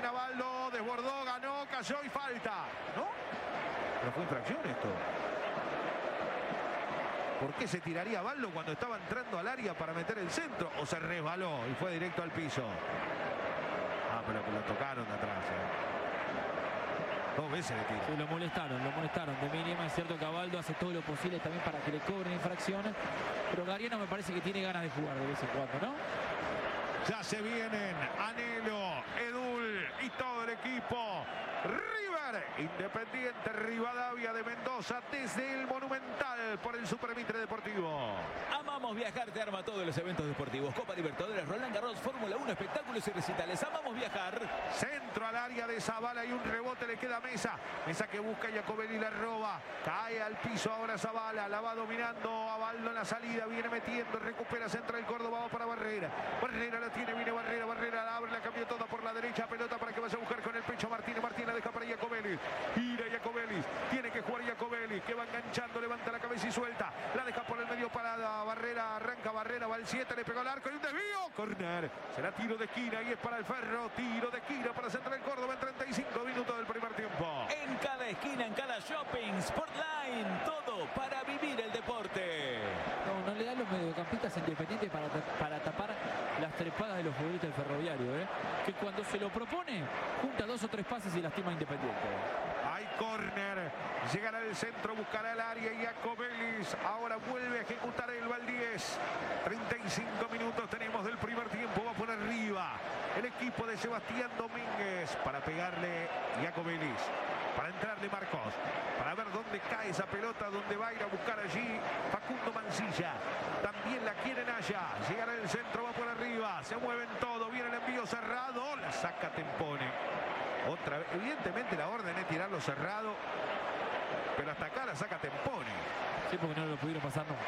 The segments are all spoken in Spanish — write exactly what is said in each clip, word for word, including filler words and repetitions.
viene Abaldo, desbordó, ganó, cayó y falta. ¿No? Pero fue infracción esto. ¿Por qué se tiraría Abaldo cuando estaba entrando al área para meter el centro? ¿O se resbaló y fue directo al piso? Ah, pero que lo tocaron de atrás. ¿eh? Dos veces le tiró. Sí, lo molestaron, lo molestaron de mínima. Es cierto que Abaldo hace todo lo posible también para que le cobren infracciones. Pero Gariano me parece que tiene ganas de jugar de vez en cuando, ¿no? Ya se vienen Anhelo, Edul y todo el equipo. River, Independiente Rivadavia de Mendoza desde el Monumental por el Super Mitre Deportivo. Amamos viajar, te arma todos los eventos deportivos. Copa Libertadores, Roland Garros, Fórmula uno, espectáculos y recitales. Amamos viajar. Centro al área de Zavala y un rebote le queda a Mesa. Mesa que busca Jacobelli y la roba. Cae al piso ahora Zavala. La va dominando Abaldo en la salida. Viene metiendo, recupera, centra el Córdoba, va para Barrera. Barrera la tiene, viene Barrera. Barrera la abre, la cambió toda por la derecha. Pelota para que vaya a buscar con el pecho Martínez. Martínez la deja para Jacobelli. Gira Jacobelli. Tiene que jugar Jacobelli, que va enganchando, levanta la cabeza y suelta. La deja por el medio para Barrera. Arranca Barrera, va al siete, le pegó al arco y un desvío. Corner. Será tiro de esquina y es para el Ferro. Tiro de esquina para centrar el Córdoba en treinta y cinco minutos del primer tiempo. En cada esquina, en cada shopping, Sportline, todo para vivir el deporte. No, no le dan los mediocampistas Independientes para, para tapar las trepadas de los futbolistas del Ferroviario, ¿eh? Que cuando se lo propone, junta dos o tres pases y lastima a Independiente. Hay córner, llegará al centro, buscará el área y Jacobelis ahora vuelve a ejecutar el Valdíez. treinta y cinco minutos tenemos del primer tiempo, va por arriba el equipo de Sebastián Domínguez para pegarle Jacobelis, para entrarle Marcos, para ver dónde cae esa pelota, dónde va a ir a buscar allí Facundo Mancilla. También la quieren allá, llegará al centro, va por arriba, se mueven todo, viene el envío cerrado, la saca Tempone. Otra vez, evidentemente la orden es tirarlo cerrado, pero hasta acá la saca Tempone. Sí, porque no lo pudieron pasar nunca.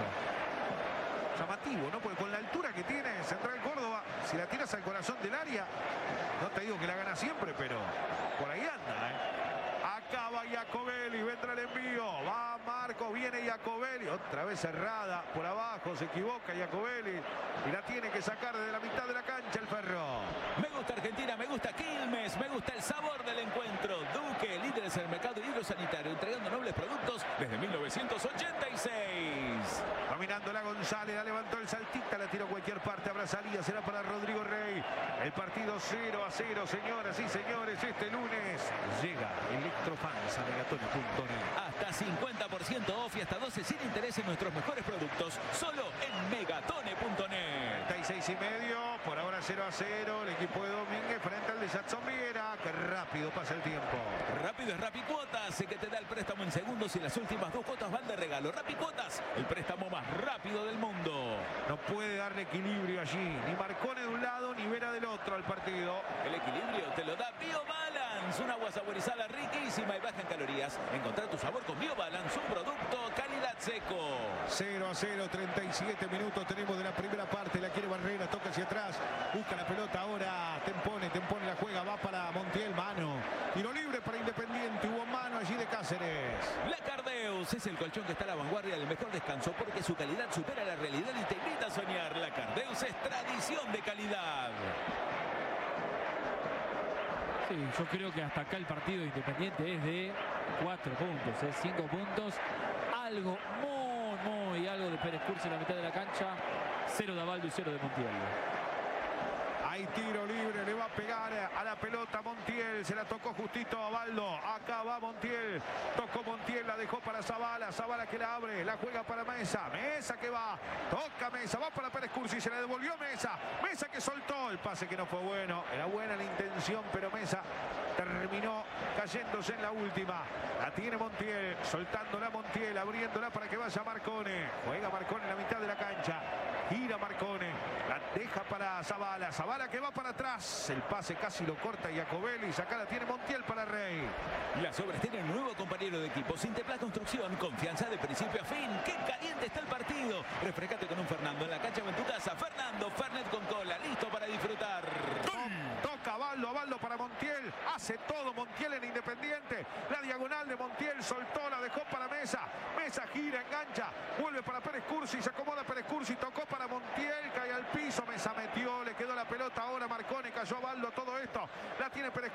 Llamativo, ¿no? Porque con la altura que tiene Central Córdoba, si la tiras al corazón del área, no te digo que la gana siempre, pero por ahí anda, ¿eh? Acá va Jacobelli, vendrá el envío, va Marcos, viene Jacobelli, otra vez cerrada, por abajo, se equivoca Jacobelli y la tiene que sacar desde la mitad de la cancha el Ferro. Me gusta Argentina, me gusta Quilmes, me gusta el sabor del encuentro. Duque, líderes en el mercado hidrosanitario, entregando nobles productos desde mil novecientos ochenta y seis. Dominando la González, la levantó el saltita, la tiró a cualquier parte, habrá salida, será para Rodrigo Rey. El partido cero a cero, señoras y señores, este lunes llega Electrofans a megatone punto net. Hasta cincuenta por ciento off y hasta doce sin interés en nuestros mejores productos, solo en megatone punto net. treinta y seis y medio, por ahora cero a cero, el equipo de Domínguez frente al de Jackson Viera, que rápido pasa el tiempo. Rápido es Rapicuotas, que te da el préstamo en segundos y las últimas dos cuotas van de regalo. Rapicuotas, el préstamo más rápido del mundo. No puede darle equilibrio allí, ni Marcone de un lado ni Vera del otro al partido. El equilibrio te lo da BioBalance, una agua saborizada riquísima y baja en calorías. Encontrar tu sabor con BioBalance, un producto calidad seco. cero a cero, treinta y siete minutos tenemos de la primera parte, la quiere Barrera, toca hacia atrás, busca la pelota ahora, Tempone, Tempone la juega, va para Montiel, mano. Tiro libre para Independiente, hubo mano allí de Cáceres. La Cardeus es el colchón que está a la vanguardia del mejor descanso porque su calidad supera la realidad y te invita a soñar. La Cardeus es tradición de calidad. Sí, yo creo que hasta acá el partido de Independiente es de cuatro puntos, ¿eh? cinco puntos. Algo muy, muy, algo de Pérez Cursi en la mitad de la cancha. Cero de Abaldo y cero de Montiel. Hay tiro libre, le va a pegar a la pelota Montiel, se la tocó justito a Abaldo, acá va Montiel, tocó Montiel, la dejó para Zavala, Zavala que la abre, la juega para Mesa, Mesa que va, toca Mesa, va para Pérez Cursi, se la devolvió Mesa, Mesa que soltó, el pase que no fue bueno, era buena la intención, pero Mesa terminó cayéndose en la última, la tiene Montiel, soltándola Montiel, abriéndola para que vaya Marcone, juega Marcone en la mitad de la cancha, gira Marcone, la deja para Zavala, Zavala que va para atrás, el pase casi lo corta Jacobelli, acá la tiene Montiel para Rey. Las obras tienen un nuevo compañero de equipo, Sinteplas Construcción, confianza de principio a fin. ¡Qué caliente está el partido! Refrescate con un Fernando en la cancha o en tu casa. Fernando, Fernet con cola, listo para disfrutar. Toca Abaldo, Abaldo para Montiel, hace todo Montiel en Independiente, la diagonal de Montiel, soltó, la dejó para Mesa, Mesa gira, engancha, vuelve para Pérez Cursi, se acomoda Pérez Cursi, tocó para Montiel, cae al piso, Mesa metió, le quedó la pelota ahora Marcone, cayó Abaldo, todo esto, la tiene Pérez